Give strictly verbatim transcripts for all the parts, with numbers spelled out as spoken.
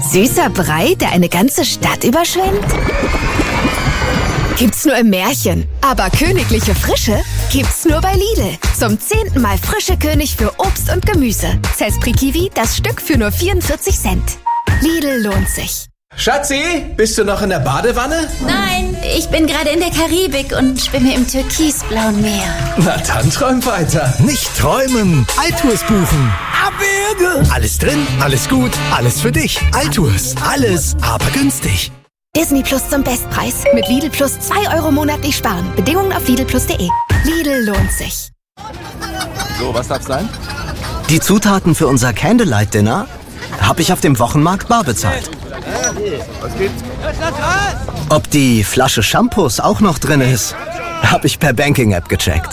Süßer Brei, der eine ganze Stadt überschwemmt? Gibt's nur im Märchen. Aber königliche Frische gibt's nur bei Lidl. Zum zehnten Mal frische König für Obst und Gemüse. Cespri Kiwi, das Stück für nur vierundvierzig Cent. Lidl lohnt sich. Schatzi, bist du noch in der Badewanne? Nein, ich bin gerade in der Karibik und schwimme im türkisblauen Meer. Na dann träum weiter. Nicht träumen, Altours buchen. Abwürge. Alles drin, alles gut, alles für dich. Altours, alles, aber günstig. Disney Plus zum Bestpreis. Mit Lidl Plus zwei Euro monatlich sparen. Bedingungen auf lidl plus punkt de. Lidl lohnt sich. So, was darf's sein? Die Zutaten für unser Candlelight-Dinner habe ich auf dem Wochenmarkt bar bezahlt. Was gibt's? Ob die Flasche Shampoos auch noch drin ist, habe ich per Banking-App gecheckt.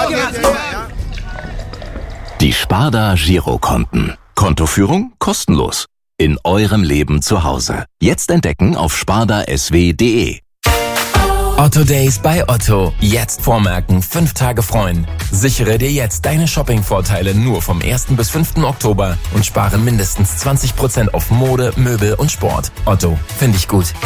Die Sparda Girokonten. Kontoführung kostenlos. In eurem Leben zu Hause. Jetzt entdecken auf sparda s w punkt de. Otto Days bei Otto. Jetzt vormerken, fünf Tage freuen. Sichere dir jetzt deine Shopping-Vorteile nur vom ersten bis fünften Oktober und spare mindestens zwanzig Prozent auf Mode, Möbel und Sport. Otto, finde ich gut.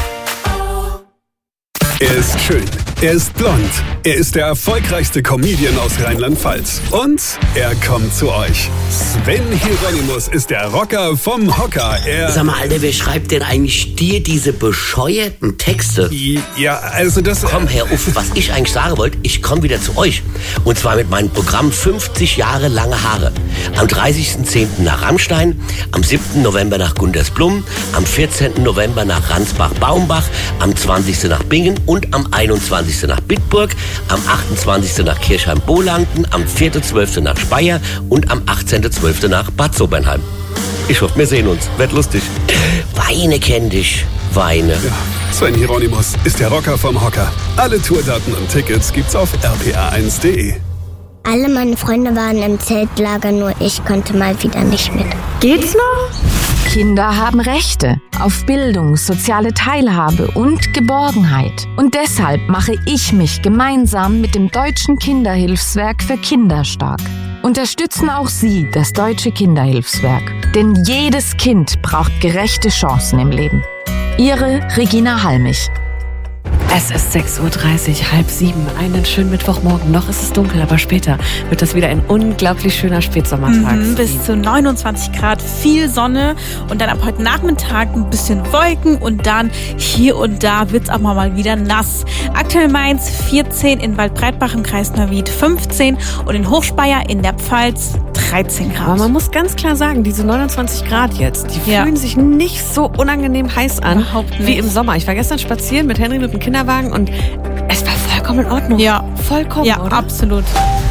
Er ist schön, er ist blond, er ist der erfolgreichste Comedian aus Rheinland-Pfalz. Und er kommt zu euch. Sven Hieronymus ist der Rocker vom Hocker. Er Sag mal, Alter, wer schreibt denn eigentlich dir diese bescheuerten Texte? Ja, also das... Komm, Herr Uff, was ich eigentlich sagen wollte, ich komme wieder zu euch. Und zwar mit meinem Programm fünfzig Jahre lange Haare. Am dreißigsten zehnten nach Rammstein, am siebten November nach Gundersblum, am vierzehnten November nach Ransbach-Baumbach, am zwanzigsten nach Bingen und am einundzwanzigsten nach Bitburg, am achtundzwanzigsten nach Kirchheim-Bohlanden, am vierten zwölften nach Speyer und am achtzehnten zwölften nach Bad Sobernheim. Ich hoffe, wir sehen uns. Wird lustig. Weine kenn dich. Weine. Ja, Sven Hieronymus ist der Rocker vom Hocker. Alle Tourdaten und Tickets gibt's auf r p a eins punkt de. Alle meine Freunde waren im Zeltlager, nur ich konnte mal wieder nicht mit. Geht's noch? Kinder haben Rechte auf Bildung, soziale Teilhabe und Geborgenheit. Und deshalb mache ich mich gemeinsam mit dem Deutschen Kinderhilfswerk für Kinder stark. Unterstützen auch Sie das Deutsche Kinderhilfswerk. Denn jedes Kind braucht gerechte Chancen im Leben. Ihre Regina Halmich. Es ist sechs Uhr dreißig, halb sieben. Einen schönen Mittwochmorgen. Noch ist es dunkel, aber später wird das wieder ein unglaublich schöner Spätsommertag. Mhm, bis zu neunundzwanzig Grad, viel Sonne und dann ab heute Nachmittag ein bisschen Wolken und dann hier und da wird es auch mal wieder nass. Aktuell Mainz vierzehn, in Waldbreitbach im Kreis Neuwied fünfzehn und in Hochspeyer in der Pfalz dreizehn Grad. Aber man muss ganz klar sagen, diese neunundzwanzig Grad jetzt, die ja. fühlen sich nicht so unangenehm heiß an Überhaupt nicht. wie im Sommer. Ich war gestern spazieren mit Henry mit dem Kinderwagen und es war vollkommen in Ordnung. Ja, vollkommen, ja, oder? Absolut.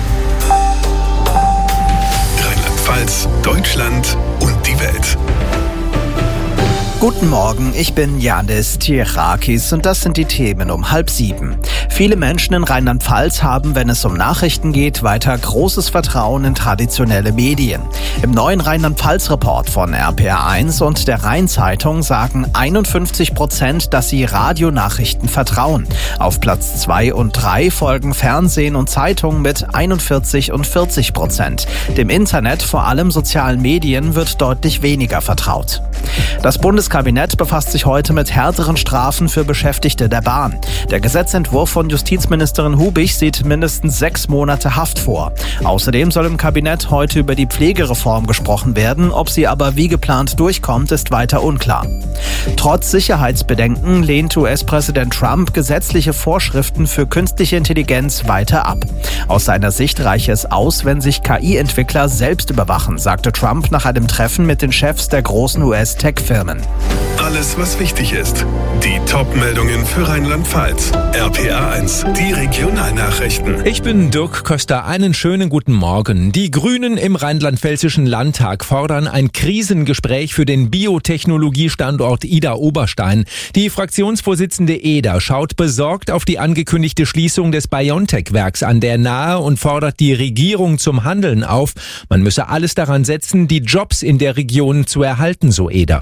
Rheinland-Pfalz, Deutschland und die Welt. Guten Morgen, ich bin Janis Tierakis und das sind die Themen um halb sieben. Viele Menschen in Rheinland-Pfalz haben, wenn es um Nachrichten geht, weiter großes Vertrauen in traditionelle Medien. Im neuen Rheinland-Pfalz-Report von R P R eins und der Rhein-Zeitung sagen einundfünfzig Prozent, dass sie Radionachrichten vertrauen. Auf Platz zwei und drei folgen Fernsehen und Zeitung mit einundvierzig und vierzig Prozent. Dem Internet, vor allem sozialen Medien, wird deutlich weniger vertraut. Das Bundeskabinett befasst sich heute mit härteren Strafen für Beschäftigte der Bahn. Der Gesetzentwurf von Justizministerin Hubig sieht mindestens sechs Monate Haft vor. Außerdem soll im Kabinett heute über die Pflegereform gesprochen werden. Ob sie aber wie geplant durchkommt, ist weiter unklar. Trotz Sicherheitsbedenken lehnt U S-Präsident Trump gesetzliche Vorschriften für künstliche Intelligenz weiter ab. Aus seiner Sicht reiche es aus, wenn sich K I-Entwickler selbst überwachen, sagte Trump nach einem Treffen mit den Chefs der großen U S-Tech-Firmen. Alles, was wichtig ist. Die Top-Meldungen für Rheinland-Pfalz. R P R eins, die Regionalnachrichten. Ich bin Dirk Köster. Einen schönen guten Morgen. Die Grünen im Rheinland-Pfälzischen Landtag fordern ein Krisengespräch für den Biotechnologiestandort Idar-Oberstein. Die Fraktionsvorsitzende Eder schaut besorgt auf die angekündigte Schließung des BioNTech-Werks an der Nahe und fordert die Regierung zum Handeln auf. Man müsse alles daran setzen, die Jobs in der Region zu erhalten, so Eder.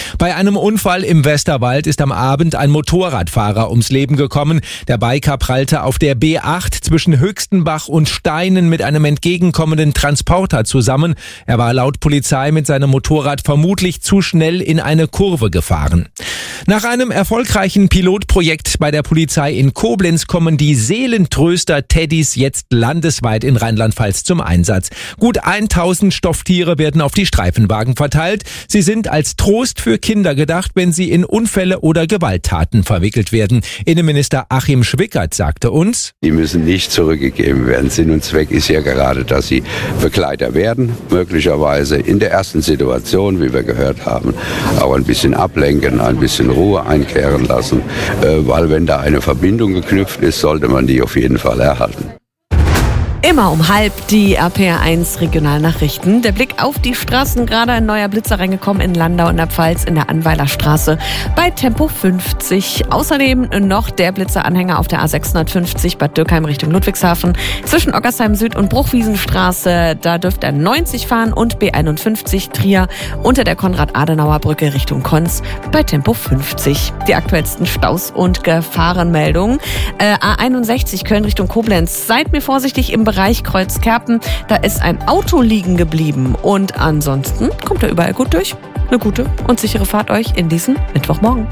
Bei einem Unfall im Westerwald ist am Abend ein Motorradfahrer ums Leben gekommen. Der Biker prallte auf der B acht zwischen Höchstenbach und Steinen mit einem entgegenkommenden Transporter zusammen. Er war laut Polizei mit seinem Motorrad vermutlich zu schnell in eine Kurve gefahren. Nach einem erfolgreichen Pilotprojekt bei der Polizei in Koblenz kommen die Seelentröster-Teddys jetzt landesweit in Rheinland-Pfalz zum Einsatz. Gut tausend Stofftiere werden auf die Streifenwagen verteilt. Sie sind als Trost für Kinder gedacht, wenn sie in Unfälle oder Gewalttaten verwickelt werden. Innenminister Achim Schwickert sagte uns: Die müssen nicht zurückgegeben werden. Sinn und Zweck ist ja gerade, dass sie Begleiter werden, möglicherweise in der ersten Situation, wie wir gehört haben, auch ein bisschen ablenken, ein bisschen Ruhe einkehren lassen, weil wenn da eine Verbindung geknüpft ist, sollte man die auf jeden Fall erhalten. Immer um halb die R P R eins Regionalnachrichten. Der Blick auf die Straßen, gerade ein neuer Blitzer reingekommen in Landau in der Pfalz in der Annweiler Straße bei Tempo fünfzig. Außerdem noch der Blitzeranhänger auf der A sechshundertfünfzig Bad Dürkheim Richtung Ludwigshafen zwischen Ockersheim Süd und Bruchwiesenstraße. Da dürfte er neunzig fahren und B einundfünfzig Trier unter der Konrad-Adenauer-Brücke Richtung Konz bei Tempo fünfzig. Die aktuellsten Staus und Gefahrenmeldungen. Äh, A einundsechzig Köln Richtung Koblenz. Seid mir vorsichtig im Bereich Kreuzkerpen, da ist ein Auto liegen geblieben und ansonsten kommt er überall gut durch. Eine gute und sichere Fahrt euch in diesen Mittwochmorgen.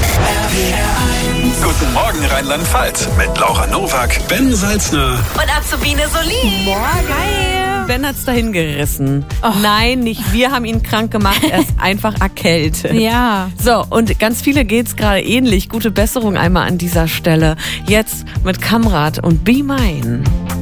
Guten Morgen Rheinland-Pfalz mit Laura Nowak, Ben Salzner und Azubine Solin. Geil. Ben hat's dahin gerissen. Oh. Nein, nicht wir haben ihn krank gemacht, er ist einfach erkältet. Ja. So, und ganz viele geht's gerade ähnlich. Gute Besserung einmal an dieser Stelle. Jetzt mit Kamrat und Be Mine.